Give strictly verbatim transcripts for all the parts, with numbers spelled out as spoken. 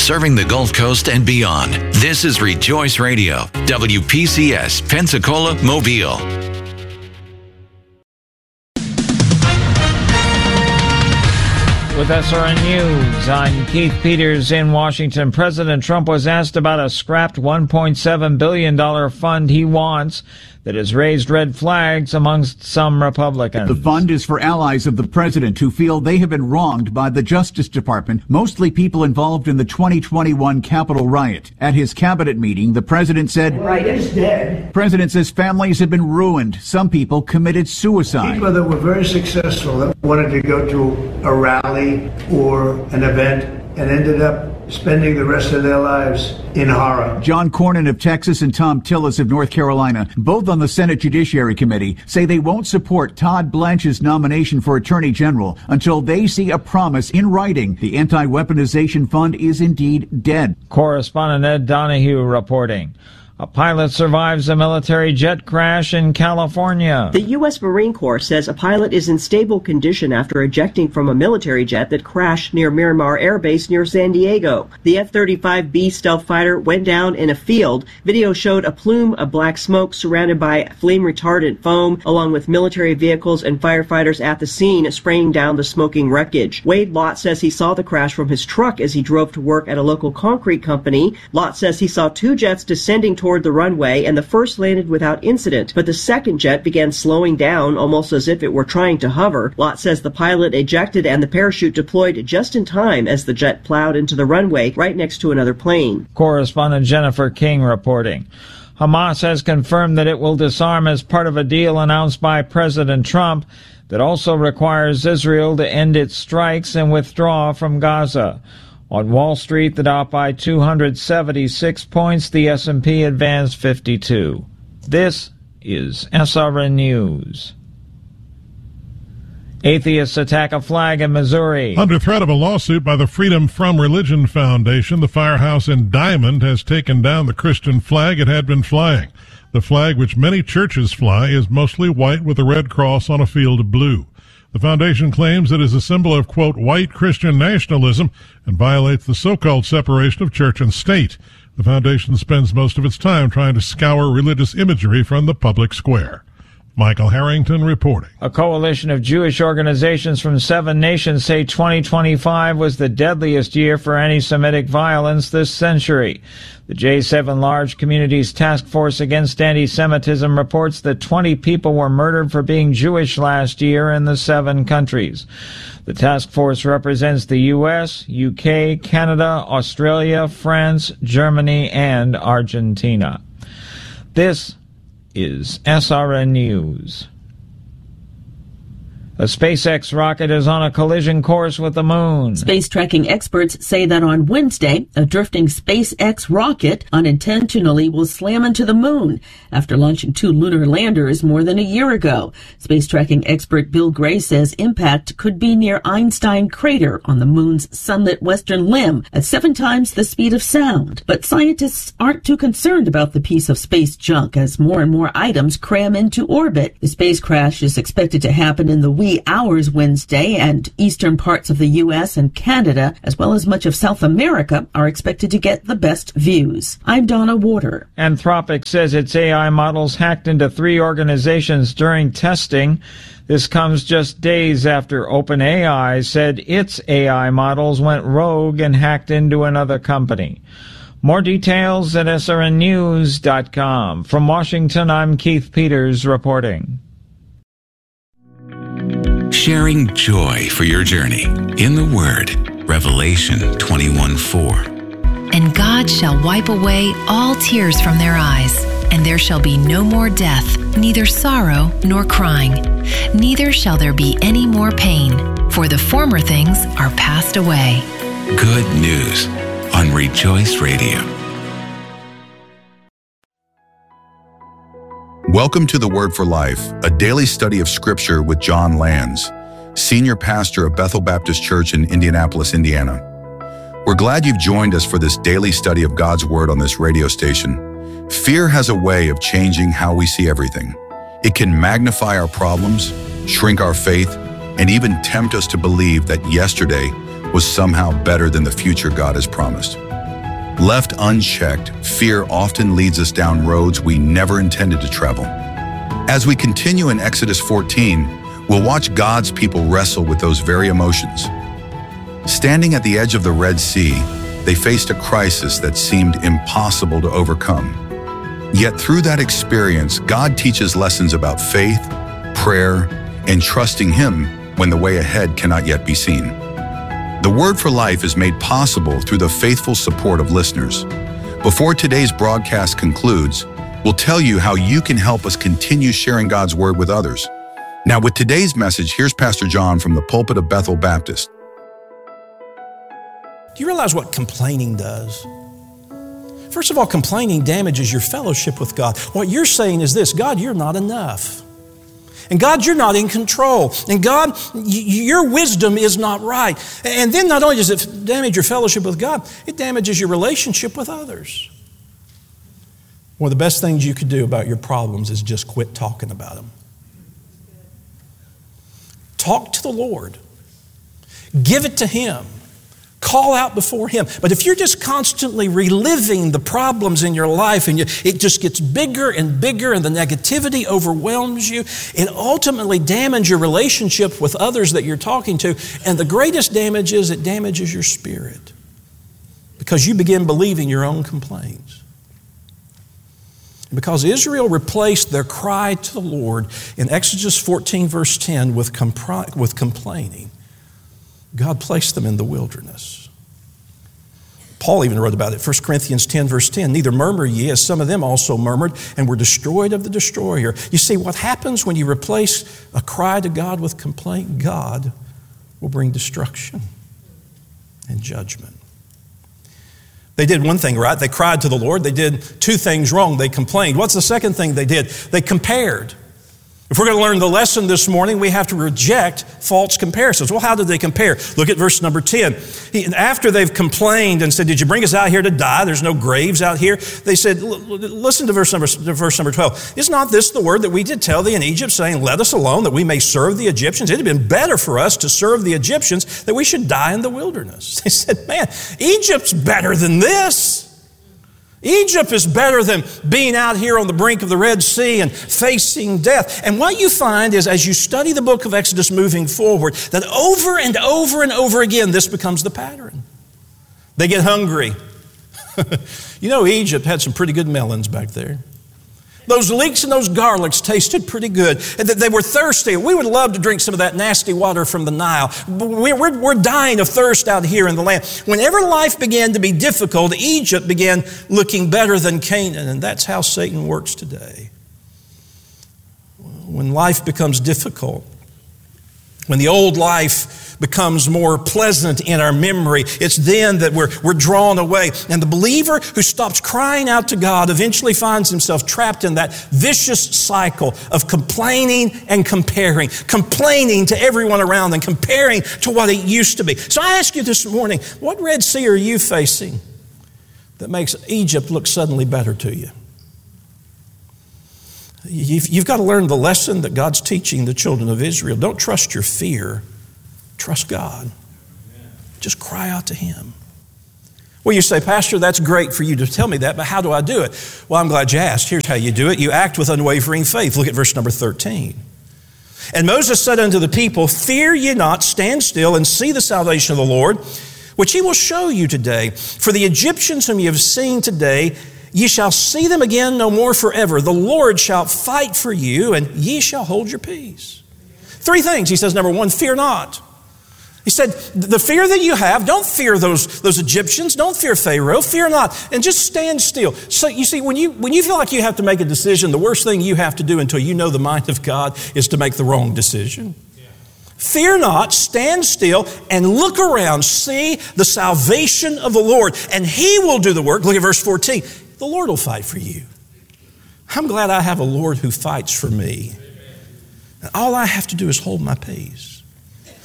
serving the Gulf Coast and beyond. This is Rejoice Radio, W P C S, Pensacola, Mobile. With S R N News, I'm Keith Peters in Washington. President Trump was asked about a scrapped one point seven billion dollars fund he wants that has raised red flags amongst some Republicans. The fund is for allies of the president who feel they have been wronged by the Justice Department, mostly people involved in the twenty twenty-one Capitol riot. At his cabinet meeting, the president said, "Right is dead." President says families have been ruined. Some people committed suicide. People that were very successful that wanted to go to a rally or an event and ended up spending the rest of their lives in horror. John Cornyn of Texas and Tom Tillis of North Carolina, both on the Senate Judiciary Committee, say they won't support Todd Blanche's nomination for Attorney General until they see a promise in writing the anti-weaponization fund is indeed dead. Correspondent Ed Donahue reporting. A pilot survives a military jet crash in California. The U S Marine Corps says a pilot is in stable condition after ejecting from a military jet that crashed near Miramar Air Base near San Diego. The F thirty-five B stealth fighter went down in a field. Video showed a plume of black smoke surrounded by flame-retardant foam, along with military vehicles and firefighters at the scene spraying down the smoking wreckage. Wade Lott says he saw the crash from his truck as he drove to work at a local concrete company. Lott says he saw two jets descending toward toward the runway, and the first landed without incident, but the second jet began slowing down almost as if it were trying to hover. Lott says the pilot ejected and the parachute deployed just in time as the jet plowed into the runway right next to another plane. Correspondent Jennifer King reporting. Hamas has confirmed that it will disarm as part of a deal announced by President Trump that also requires Israel to end its strikes and withdraw from Gaza. On Wall Street, the Dow by two hundred seventy-six points, the S and P advanced fifty-two. This is S R N News. Atheists attack a flag in Missouri. Under threat of a lawsuit by the Freedom From Religion Foundation, the Firehouse in Diamond has taken down the Christian flag it had been flying. The flag, which many churches fly, is mostly white with a red cross on a field of blue. The foundation claims it is a symbol of, quote, white Christian nationalism and violates the so-called separation of church and state. The foundation spends most of its time trying to scour religious imagery from the public square. Michael Harrington reporting. A coalition of Jewish organizations from seven nations say twenty twenty-five was the deadliest year for anti-Semitic violence this century. The J seven Large Communities Task Force Against Anti-Semitism reports that twenty people were murdered for being Jewish last year in the seven countries. The task force represents the U S, U K, Canada, Australia, France, Germany, and Argentina. This is S R N News. A SpaceX rocket is on a collision course with the moon. Space tracking experts say that on Wednesday, a drifting SpaceX rocket unintentionally will slam into the moon after launching two lunar landers more than a year ago. Space tracking expert Bill Gray says impact could be near Einstein Crater on the moon's sunlit western limb at seven times the speed of sound. But scientists aren't too concerned about the piece of space junk as more and more items cram into orbit. The space crash is expected to happen in the wee hours Wednesday, and eastern parts of the U S and Canada, as well as much of South America, are expected to get the best views. I'm Donna Warder. Anthropic says its A I models hacked into three organizations during testing. This comes just days after OpenAI said its A I models went rogue and hacked into another company. More details at S R N news dot com. From Washington, I'm Keith Peters reporting. Sharing joy for your journey in the Word. Revelation twenty-one four. And God shall wipe away all tears from their eyes, and there shall be no more death, neither sorrow nor crying. Neither shall there be any more pain, for the former things are passed away. Good news on Rejoice Radio. Welcome to The Word for Life, a daily study of Scripture with John Lands, Senior Pastor of Bethel Baptist Church in Indianapolis, Indiana. We're glad you've joined us for this daily study of God's Word on this radio station. Fear has a way of changing how we see everything. It can magnify our problems, shrink our faith, and even tempt us to believe that yesterday was somehow better than the future God has promised. Left unchecked, fear often leads us down roads we never intended to travel. As we continue in Exodus fourteen, we'll watch God's people wrestle with those very emotions. Standing at the edge of the Red Sea, they faced a crisis that seemed impossible to overcome. Yet through that experience, God teaches lessons about faith, prayer, and trusting Him when the way ahead cannot yet be seen. The Word for Life is made possible through the faithful support of listeners. Before today's broadcast concludes, we'll tell you how you can help us continue sharing God's Word with others. Now, with today's message, here's Pastor John from the pulpit of Bethel Baptist. Do you realize what complaining does? First of all, complaining damages your fellowship with God. What you're saying is this: God, you're not enough. And God, you're not in control. And God, y- your wisdom is not right. And then not only does it damage your fellowship with God, it damages your relationship with others. One of the best things you could do about your problems is just quit talking about them. Talk to the Lord. Give it to Him. Call out before Him. But if you're just constantly reliving the problems in your life and you, it just gets bigger and bigger and the negativity overwhelms you, it ultimately damages your relationship with others that you're talking to. And the greatest damage is it damages your spirit because you begin believing your own complaints. Because Israel replaced their cry to the Lord in Exodus fourteen verse ten with, compri- with complaining, God placed them in the wilderness. Paul even wrote about it, First Corinthians ten, verse ten. Neither murmur ye, as some of them also murmured, and were destroyed of the destroyer. You see, what happens when you replace a cry to God with complaint? God will bring destruction and judgment. They did one thing right. They cried to the Lord. They did two things wrong. They complained. What's the second thing they did? They compared. If we're going to learn the lesson this morning, we have to reject false comparisons. Well, how did they compare? Look at verse number ten. He, after they've complained and said, did you bring us out here to die? There's no graves out here. They said, listen to verse number, to verse number twelve. Is not this the word that we did tell thee in Egypt, saying, let us alone that we may serve the Egyptians? It had been better for us to serve the Egyptians that we should die in the wilderness. They said, man, Egypt's better than this. Egypt is better than being out here on the brink of the Red Sea and facing death. And what you find is as you study the book of Exodus moving forward, that over and over and over again, this becomes the pattern. They get hungry. You know, Egypt had some pretty good melons back there. Those leeks and those garlics tasted pretty good. They were thirsty. We would love to drink some of that nasty water from the Nile. We're, we're, we're dying of thirst out here in the land. Whenever life began to be difficult, Egypt began looking better than Canaan, and that's how Satan works today. When life becomes difficult, when the old life becomes more pleasant in our memory, it's then that we're, we're drawn away. And the believer who stops crying out to God eventually finds himself trapped in that vicious cycle of complaining and comparing, complaining to everyone around and comparing to what it used to be. So I ask you this morning, what Red Sea are you facing that makes Egypt look suddenly better to you? You've, you've got to learn the lesson that God's teaching the children of Israel. Don't trust your fear. Trust God. Just cry out to Him. Well, you say, Pastor, that's great for you to tell me that, but how do I do it? Well, I'm glad you asked. Here's how you do it. You act with unwavering faith. Look at verse number thirteen. And Moses said unto the people, fear ye not, stand still and see the salvation of the Lord, which He will show you today. For the Egyptians whom ye have seen today, ye shall see them again no more forever. The Lord shall fight for you, and ye shall hold your peace. Three things. He says, number one, fear not. He said, the fear that you have, don't fear those, those Egyptians. Don't fear Pharaoh. Fear not. And just stand still. So you see, when you, when you feel like you have to make a decision, the worst thing you have to do until you know the mind of God is to make the wrong decision. Yeah. Fear not, stand still, and look around. See the salvation of the Lord, and He will do the work. Look at verse fourteen. The Lord will fight for you. I'm glad I have a Lord who fights for me. And all I have to do is hold my peace.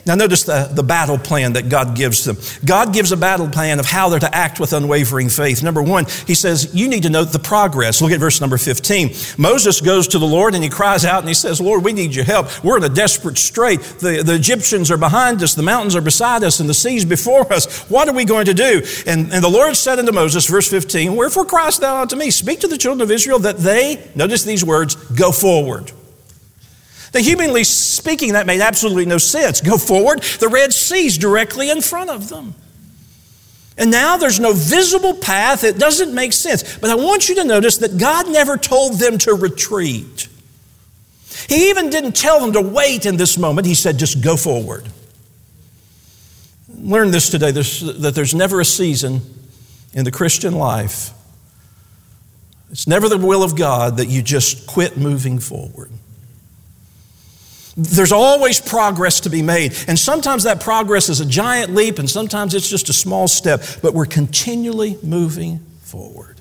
Now notice the, the battle plan that God gives them. God gives a battle plan of how they're to act with unwavering faith. Number one, he says, you need to note the progress. Look at verse number fifteen. Moses goes to the Lord and he cries out and he says, Lord, we need your help. We're in a desperate strait. The, the Egyptians are behind us. The mountains are beside us and the seas before us. What are we going to do? And, and the Lord said unto Moses, verse fifteen, wherefore criest thou unto me? Speak to the children of Israel that they, notice these words, go forward. Now, humanly speaking, that made absolutely no sense. Go forward. The Red Sea's directly in front of them. And now there's no visible path. It doesn't make sense. But I want you to notice that God never told them to retreat. He even didn't tell them to wait in this moment. He said, just go forward. Learn this today, that there's never a season in the Christian life. It's never the will of God that you just quit moving forward. There's always progress to be made. And sometimes that progress is a giant leap and sometimes it's just a small step, but we're continually moving forward.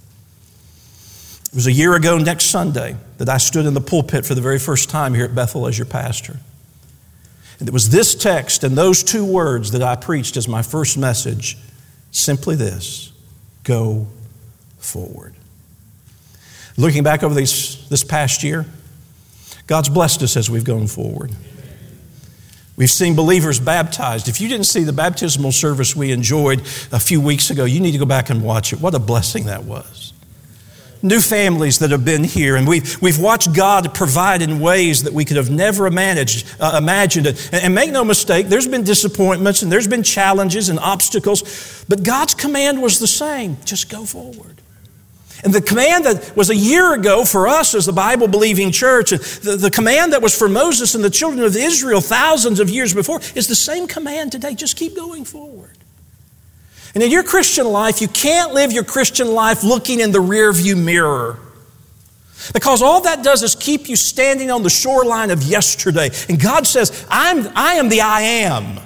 It was a year ago next Sunday that I stood in the pulpit for the very first time here at Bethel as your pastor. And it was this text and those two words that I preached as my first message. Simply this, go forward. Looking back over these, this past year, God's blessed us as we've gone forward. We've seen believers baptized. If you didn't see the baptismal service we enjoyed a few weeks ago, you need to go back and watch it. What a blessing that was. New families that have been here, and we've, we've watched God provide in ways that we could have never managed, uh, imagined. And, and make no mistake, there's been disappointments and there's been challenges and obstacles, but God's command was the same. Just go forward. And the command that was a year ago for us as the Bible-believing church, the, the command that was for Moses and the children of Israel thousands of years before, is the same command today. Just keep going forward. And in your Christian life, you can't live your Christian life looking in the rearview mirror. Because all that does is keep you standing on the shoreline of yesterday. And God says, I'm, I am the I am.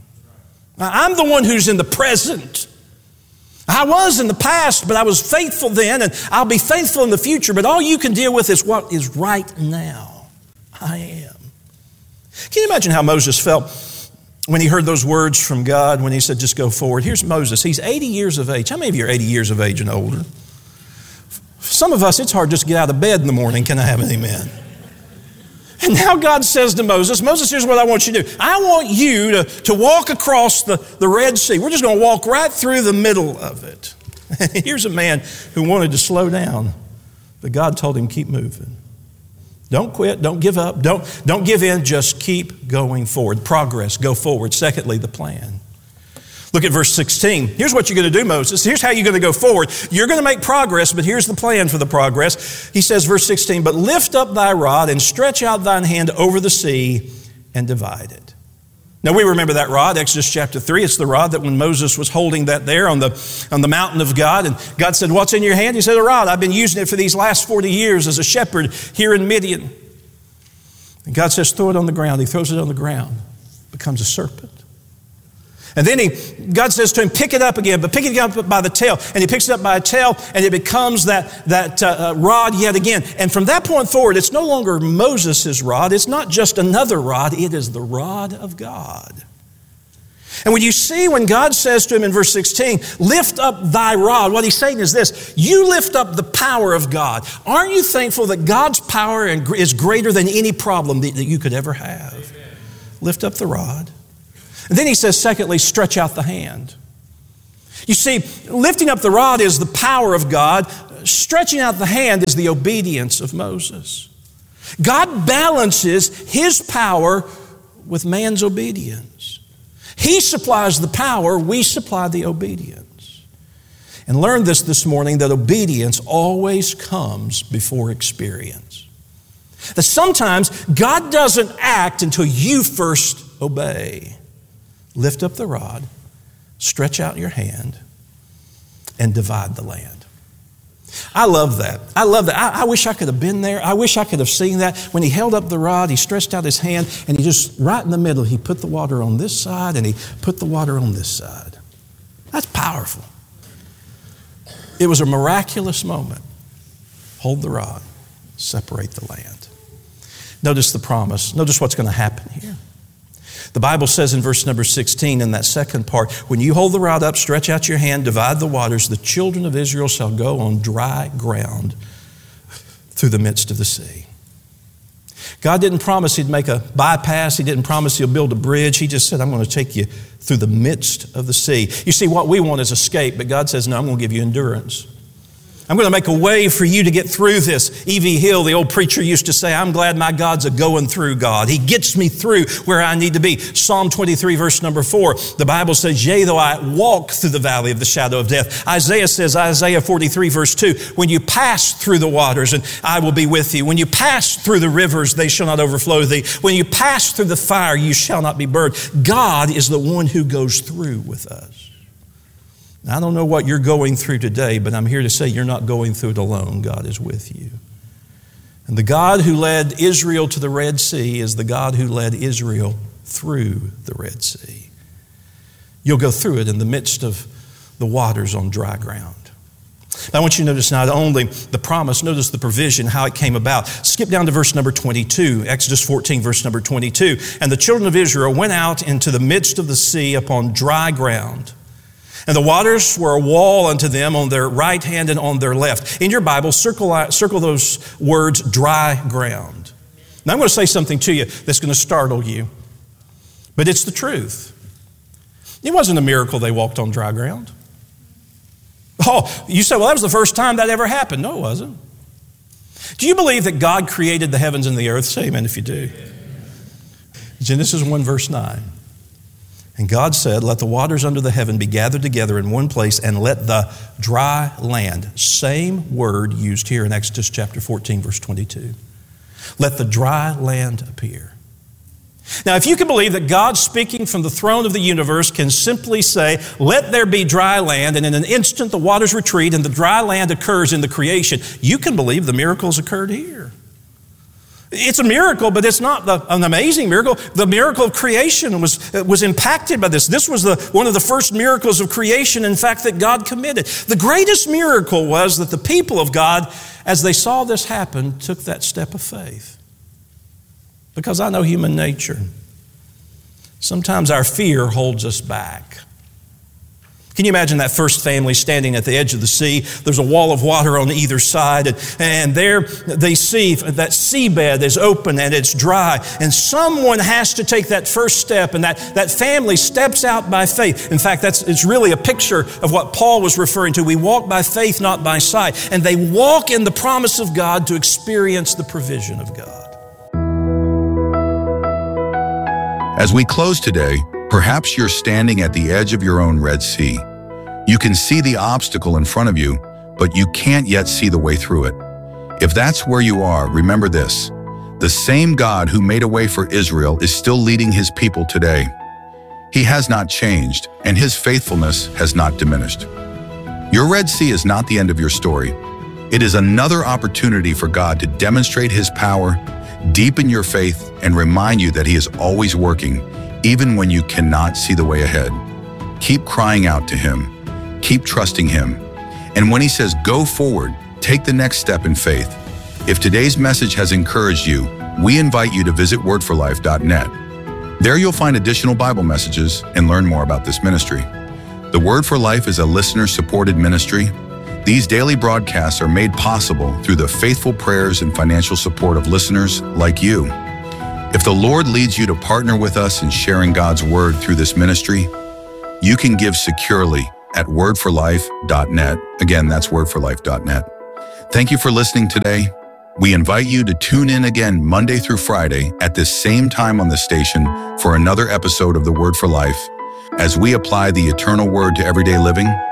I'm the one who's in the present. I was in the past, but I was faithful then, and I'll be faithful in the future. But all you can deal with is what is right now. I am. Can you imagine how Moses felt when he heard those words from God, when he said, just go forward? Here's Moses. He's eighty years of age. How many of you are eighty years of age and older? Some of us, it's hard just to get out of bed in the morning. Can I have an amen? And now God says to Moses, Moses, here's what I want you to do. I want you to, to walk across the, the Red Sea. We're just going to walk right through the middle of it. Here's a man who wanted to slow down, but God told him, keep moving. Don't quit. Don't give up. Don't, don't give in. Just keep going forward. Progress. Go forward. Secondly, the plan. Look at verse sixteen. Here's what you're going to do, Moses. Here's how you're going to go forward. You're going to make progress, but here's the plan for the progress. He says, verse sixteen, but lift up thy rod and stretch out thine hand over the sea and divide it. Now we remember that rod, Exodus chapter three. It's the rod that when Moses was holding that there on the, on the mountain of God, and God said, what's in your hand? He said, a rod. I've been using it for these last forty years as a shepherd here in Midian. And God says, throw it on the ground. He throws it on the ground. It becomes a serpent. And then he, God says to him, pick it up again, but pick it up by the tail. And he picks it up by a tail, and it becomes that, that uh, rod yet again. And from that point forward, it's no longer Moses' rod. It's not just another rod. It is the rod of God. And when you see when God says to him in verse sixteen, lift up thy rod, what he's saying is this, you lift up the power of God. Aren't you thankful that God's power is greater than any problem that you could ever have? Amen. Lift up the rod. And then he says, secondly, stretch out the hand. You see, lifting up the rod is the power of God. Stretching out the hand is the obedience of Moses. God balances his power with man's obedience. He supplies the power, we supply the obedience. And learn this this morning, that obedience always comes before experience. That sometimes God doesn't act until you first obey. Lift up the rod, stretch out your hand, and divide the land. I love that. I love that. I, I wish I could have been there. I wish I could have seen that. When he held up the rod, he stretched out his hand, and he just, right in the middle, he put the water on this side, and he put the water on this side. That's powerful. It was a miraculous moment. Hold the rod, separate the land. Notice the promise. Notice what's going to happen here. The Bible says in verse number sixteen, in that second part, when you hold the rod up, stretch out your hand, divide the waters, the children of Israel shall go on dry ground through the midst of the sea. God didn't promise he'd make a bypass. He didn't promise he'll build a bridge. He just said, I'm going to take you through the midst of the sea. You see, what we want is escape, but God says, no, I'm going to give you endurance. I'm going to make a way for you to get through this. E V Hill, the old preacher, used to say, I'm glad my God's a going through God. He gets me through where I need to be. Psalm twenty-three, verse number four, the Bible says, yea, though I walk through the valley of the shadow of death. Isaiah says, Isaiah forty-three, verse two, when you pass through the waters, and I will be with you. When you pass through the rivers, they shall not overflow thee. When you pass through the fire, you shall not be burned. God is the one who goes through with us. Now, I don't know what you're going through today, but I'm here to say you're not going through it alone. God is with you. And the God who led Israel to the Red Sea is the God who led Israel through the Red Sea. You'll go through it in the midst of the waters on dry ground. Now, I want you to notice not only the promise, notice the provision, how it came about. Skip down to verse number twenty-two, Exodus fourteen, verse number twenty-two. And the children of Israel went out into the midst of the sea upon dry ground. And the waters were a wall unto them on their right hand and on their left. In your Bible, circle, circle those words, dry ground. Now I'm going to say something to you that's going to startle you, but it's the truth. It wasn't a miracle they walked on dry ground. Oh, you say, well, that was the first time that ever happened. No, it wasn't. Do you believe that God created the heavens and the earth? Say amen if you do. Genesis one, verse nine. And God said, let the waters under the heaven be gathered together in one place, and let the dry land, same word used here in Exodus chapter fourteen, verse twenty-two. Let the dry land appear. Now, if you can believe that God speaking from the throne of the universe can simply say, let there be dry land, and in an instant the waters retreat and the dry land occurs in the creation, you can believe the miracles occurred here. It's a miracle, but it's not the, an amazing miracle. The miracle of creation was, was impacted by this. This was the, one of the first miracles of creation, in fact, that God committed. The greatest miracle was that the people of God, as they saw this happen, took that step of faith. Because I know human nature. Sometimes our fear holds us back. Can you imagine that first family standing at the edge of the sea? There's a wall of water on either side, and, and there they see that seabed is open and it's dry, and someone has to take that first step, and that, that family steps out by faith. In fact, that's it's really a picture of what Paul was referring to. We walk by faith, not by sight, and they walk in the promise of God to experience the provision of God. As we close today, perhaps you're standing at the edge of your own Red Sea. You can see the obstacle in front of you, but you can't yet see the way through it. If that's where you are, remember this. The same God who made a way for Israel is still leading his people today. He has not changed, and his faithfulness has not diminished. Your Red Sea is not the end of your story. It is another opportunity for God to demonstrate his power, deepen your faith, and remind you that he is always working, even when you cannot see the way ahead. Keep crying out to him. Keep trusting him. And when he says go forward, take the next step in faith. If today's message has encouraged you, we invite you to visit word for life dot net. There you'll find additional Bible messages and learn more about this ministry. The Word for Life is a listener-supported ministry. These daily broadcasts are made possible through the faithful prayers and financial support of listeners like you. If the Lord leads you to partner with us in sharing God's Word through this ministry, you can give securely at word for life dot net. Again, that's word for life dot net. Thank you for listening today. We invite you to tune in again Monday through Friday at this same time on the station for another episode of The Word for Life, as we apply the eternal Word to everyday living